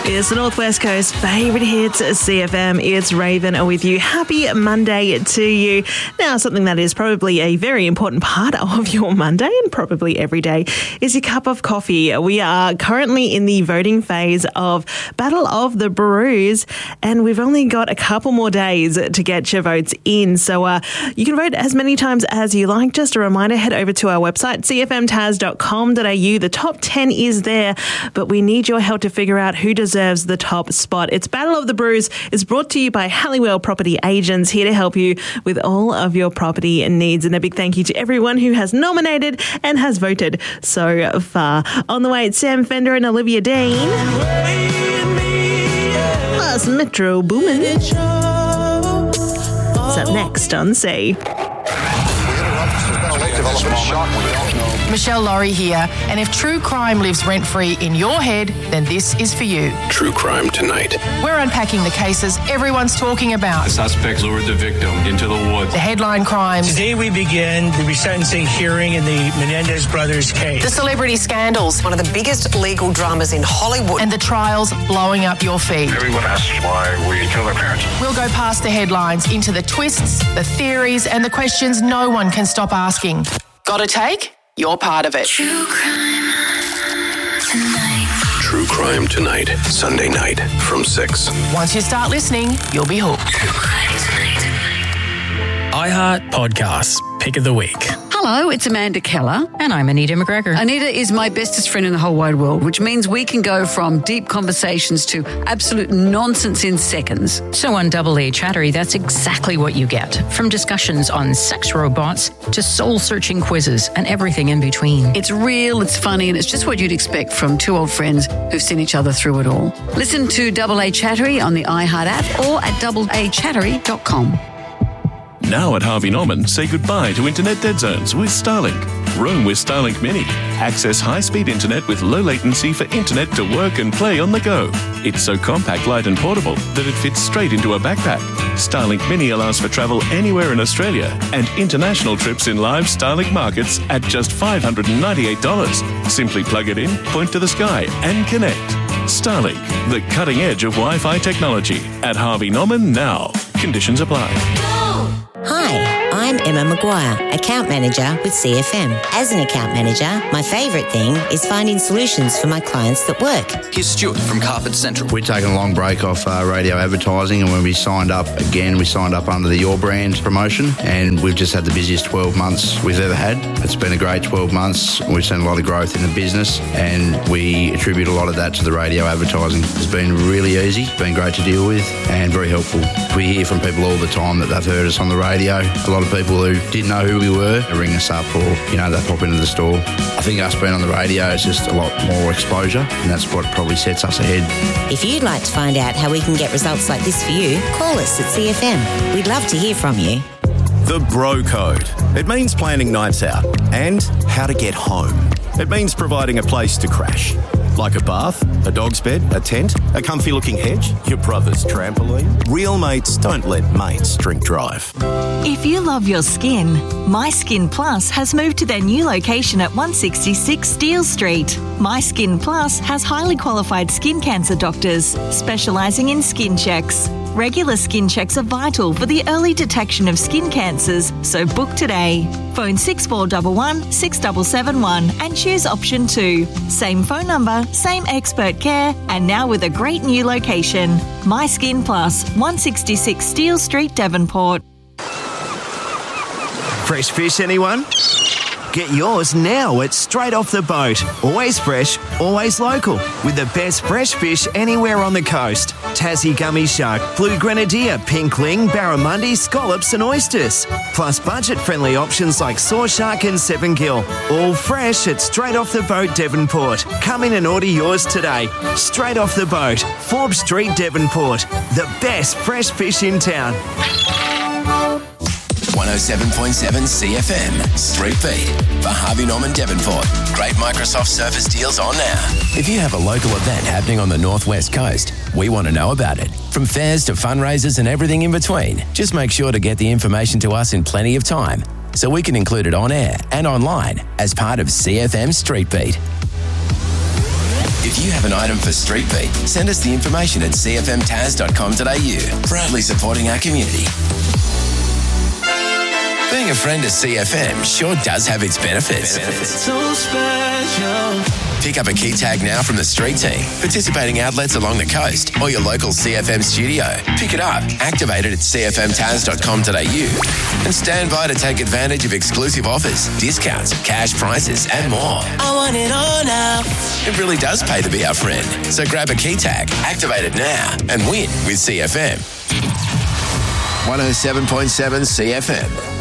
It's the Northwest Coast favourite hits, CFM. It's Raven with you. Happy Monday to you. Now, something that is probably a very important part of your Monday and probably every day is your cup of coffee. We are currently in the voting phase of Battle of the Brews, and we've only got a couple more days to get your votes in. So you can vote as many times as you like. Just a reminder, head over to our website, cfmtas.com.au. The top 10 is there, but we need your help to figure out who deserves the top spot. It's Battle of the Brews. It's brought to you by Halliwell Property Agents, here to help you with all of your property needs. And a big thank you to everyone who has nominated and has voted so far. On the way, it's Sam Fender and Olivia Dean. Plus Metro Boomin. It's up next on C. Michelle Laurie here, and if true crime lives rent-free in your head, then this is for you. True Crime Tonight. We're unpacking the cases everyone's talking about. The suspect lured the victim into the woods. The headline crimes. Today we begin the resentencing hearing in the Menendez brothers case. The celebrity scandals. One of the biggest legal dramas in Hollywood. And the trials blowing up your feed. Everyone asks why we killed our parents. We'll go past the headlines into the twists, the theories, and the questions no one can stop asking. Got a take? You're part of it. True Crime Tonight. True Crime Tonight, Sunday night from 6. Once you start listening, you'll be hooked. True Crime Tonight. iHeart Podcasts, Pick of the Week. Hello, it's Amanda Keller. And I'm Anita McGregor. Anita is my bestest friend in the whole wide world, which means we can go from deep conversations to absolute nonsense in seconds. So on Double A Chattery, that's exactly what you get. From discussions on sex robots to soul-searching quizzes and everything in between. It's real, it's funny, and it's just what you'd expect from two old friends who've seen each other through it all. Listen to Double A Chattery on the iHeart app or at doubleachattery.com. Now at Harvey Norman, say goodbye to internet dead zones with Starlink. Roam with Starlink Mini. Access high-speed internet with low latency for internet to work and play on the go. It's so compact, light and portable that it fits straight into a backpack. Starlink Mini allows for travel anywhere in Australia and international trips in live Starlink markets at just $598. Simply plug it in, point to the sky and connect. Starlink, the cutting edge of Wi-Fi technology. At Harvey Norman now. Conditions apply. Hi, I'm Emma Maguire, Account Manager with CFM. As an account manager, my favourite thing is finding solutions for my clients that work. Here's Stuart from Carpet Central. We've taken a long break off radio advertising, and when we signed up again, we signed up under the Your Brand promotion, and we've just had the busiest 12 months we've ever had. It's been a great 12 months. We've seen a lot of growth in the business, and we attribute a lot of that to the radio advertising. It's been really easy, it's been great to deal with, and very helpful. We hear from people all the time that they've heard us on the radio. A lot of people who didn't know who we were ring us up, or they pop into the store. I think us being on the radio is just a lot more exposure, and that's what probably sets us ahead. If you'd like to find out how we can get results like this for you, call us at CFM. We'd love to hear from you. The Bro Code. It means planning nights out and how to get home. It means providing a place to crash. Like a bath, a dog's bed, a tent, a comfy-looking hedge, your brother's trampoline. Real mates don't let mates drink drive. If you love your skin, My Skin Plus has moved to their new location at 166 Steele Street. My Skin Plus has highly qualified skin cancer doctors specialising in skin checks. Regular skin checks are vital for the early detection of skin cancers, so book today. Phone 6411 6771 and choose option 2. Same phone number, same expert care, and now with a great new location. My Skin Plus, 166 Steele Street, Devonport. Fresh fish, anyone? Get yours now at Straight Off the Boat. Always fresh, always local. With the best fresh fish anywhere on the coast. Tassie gummy shark, blue grenadier, pinkling, barramundi, scallops and oysters. Plus budget-friendly options like saw shark and 7-gill. All fresh at Straight Off the Boat, Devonport. Come in and order yours today. Straight Off the Boat, Forbes Street, Devonport. The best fresh fish in town. 107.7 CFM, Street Beat for Harvey Norman Devonport. Great Microsoft Surface deals on now. If you have a local event happening on the Northwest Coast, we want to know about it. From fairs to fundraisers and everything in between, just make sure to get the information to us in plenty of time so we can include it on air and online as part of CFM Street Beat. If you have an item for Street Beat, send us the information at cfmtaz.com.au. Proudly supporting our community. Being a friend of CFM sure does have its benefits. So special. Pick up a key tag now from the street team, participating outlets along the coast, or your local CFM studio. Pick it up, activate it at cfmtaz.com.au, and stand by to take advantage of exclusive offers, discounts, cash prizes, and more. I want it all now. It really does pay to be our friend. So grab a key tag, activate it now, and win with CFM. 107.7 CFM.